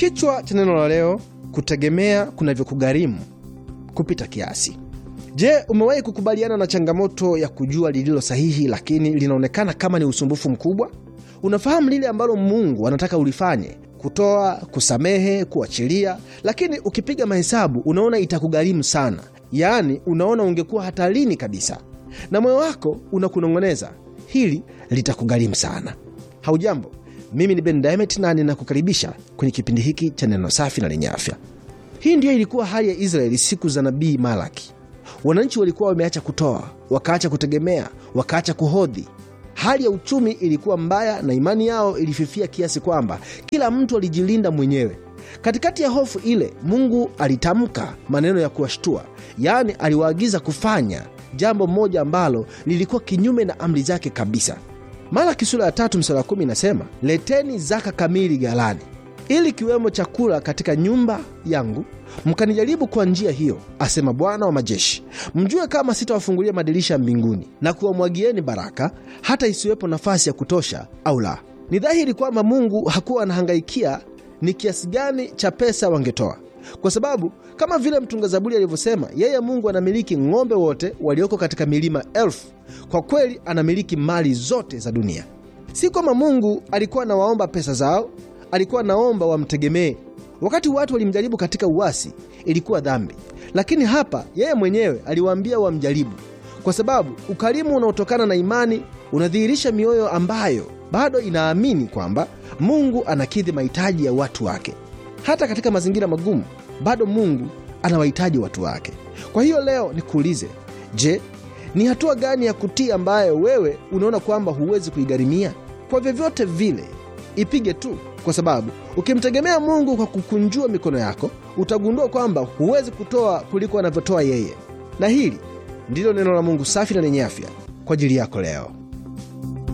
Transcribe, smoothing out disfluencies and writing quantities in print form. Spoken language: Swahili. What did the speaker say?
Kichwa cha neno la leo: kutegemea kunavyokugharimu kupita kiasi. Je, umewahi kukubaliana na changamoto ya kujua lililo sahihi lakini linaonekana kama ni usumbufu mkubwa? Unafahamu lile ambalo Mungu anataka ulifanye: kutoa, kusamehe, kuachilia, lakini ukipiga mahesabu unaona itakugharimu sana. Yaani unaona ungekuwa hatarini kabisa, na moyo wako unakunong'oneza, hili litakugharimu sana. Haujambo, mimi ni Ben Diamond na ninakukaribisha kwenye kipindi hiki cha neno safi na lenye afya. Hii ndiyo ilikuwa hali ya Israeli siku za nabii Malaki. Wananchi walikuwa wameacha kutoa, wakaacha kutegemea, wakaacha kuhodhi. Hali ya uchumi ilikuwa mbaya na imani yao ilififia kiasi kwamba kila mtu alijilinda mwenyewe. Katikati ya hofu ile, Mungu alitamka maneno ya kuwashtua, yaani aliwaagiza kufanya jambo moja ambalo lilikuwa kinyume na amri zake kabisa. Malaki sura ya 3 mstari wa 10 inasema, leteni zaka kamili ghalani, ili kiwemo chakula katika nyumba yangu, mkanijaribu kwa njia hiyo, asema Bwana wa majeshi, mjue kama sitawafungulia madirisha mbinguni na kuwamwagieni baraka hata isiwepo nafasi ya kutosha au la. Ni dhahiri kwamba Mungu hakuwa anahangaikia ni kiasi gani cha pesa wangetoa, kwa sababu kama vile mtunga Zaburi alivyosema, yeye Mungu anamiliki ng'ombe wote walioko katika milima 1000. Kwa kweli anamiliki mali zote za dunia. Si kwamba Mungu alikuwa anawaomba pesa zao, alikuwa anaomba wamtegemee. Wakati watu walimjaribu katika uasi, ilikuwa dhambi, lakini hapa yeye mwenyewe aliwaambia wamjaribu, kwa sababu ukarimu unaotokana na imani unadhihirisha mioyo ambayo bado inaamini kwamba Mungu anakidhi mahitaji ya watu wake. Hata katika mazingira magumu, bado Mungu anawahitaji watu wake. Kwa hiyo leo nikuulize, je, ni hatua gani ya kutii ambayo wewe unaona kwamba huwezi kuigharimia? Kwa vyovyote vile, ipige tu, kwa sababu ukimtegemea Mungu kwa kukunjua mikono yako, utagundua kwamba huwezi kutoa kuliko anavyotoa yeye. Na hili ndilo neno la Mungu safi na lenye afya kwa ajili yako leo.